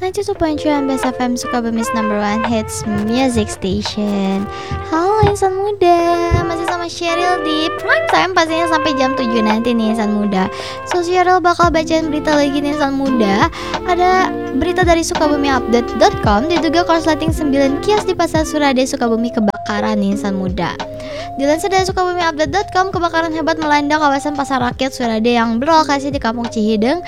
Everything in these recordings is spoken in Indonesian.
92.2 Best FM Sukabumi's #1 hits music station. Halo insan muda, masih sama Sheryl di Prime Time pastinya sampai jam 7 nanti nih insan muda. So Sheryl bakal bacain berita lagi nih insan muda. Ada berita dari sukabumiupdate.com, diduga korsleting 9 kios di Pasar Surade Sukabumi kebakaran nih insan muda. Dilansir dari sukabumiupdate.com, kebakaran hebat melanda kawasan Pasar Rakyat Surade yang berlokasi di Kampung Cihideng,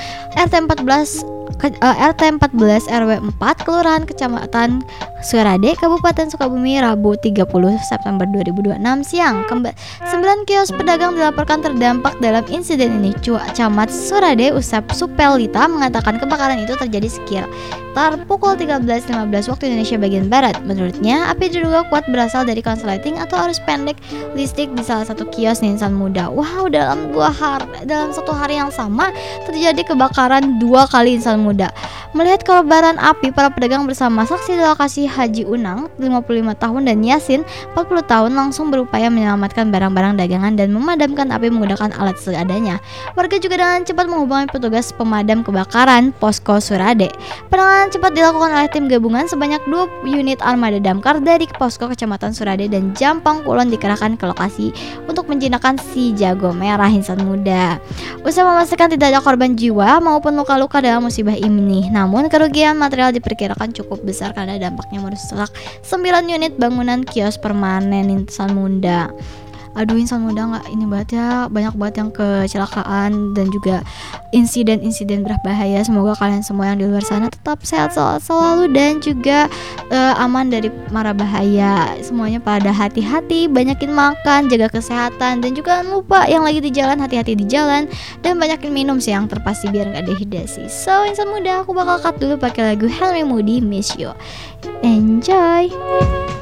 RT 14 RW 4 Kelurahan Kecamatan Surade, Kabupaten Sukabumi, Rabu 30 September 2026 siang. 9 kios pedagang dilaporkan terdampak dalam insiden ini. Camat Surade Usep Supelita mengatakan kebakaran itu terjadi sekitar pukul 13.15 waktu Indonesia bagian Barat. Menurutnya, api diduga kuat berasal dari konsleting atau arus pendek listrik di salah satu kios nih insan muda. Wow, dalam satu hari yang sama terjadi kebakaran 2 kali insan muda. Melihat kobaran api, para pedagang bersama saksi di lokasi Haji Unang 55 tahun dan Yasin 40 tahun langsung berupaya menyelamatkan barang-barang dagangan dan memadamkan api menggunakan alat seadanya. Warga juga dengan cepat menghubungi petugas pemadam kebakaran Posko Surade. Penanganan cepat dilakukan oleh tim gabungan, sebanyak 2 unit armada damkar dari Posko Kecamatan Surade dan Jampang Kulon dikerahkan ke lokasi untuk menjinakkan si jago merah insan muda. Usai memastikan tidak ada korban jiwa maupun luka-luka dalam musibah ini, namun kerugian material diperkirakan cukup besar karena dampaknya merusak 9 unit bangunan kios permanen insan muda. Aduh insan muda nggak ini banget ya, banyak banget yang kecelakaan dan juga insiden-insiden berbahaya. Semoga kalian semua yang di luar sana tetap sehat selalu dan juga aman dari mara bahaya. Semuanya pada hati-hati, banyakin makan, jaga kesehatan, dan juga jangan lupa yang lagi di jalan hati-hati di jalan dan banyakin minum sih yang terpasti biar nggak dehidrasi. So insan muda, aku bakal cut dulu pakai lagu Henry Moody Miss You. Enjoy.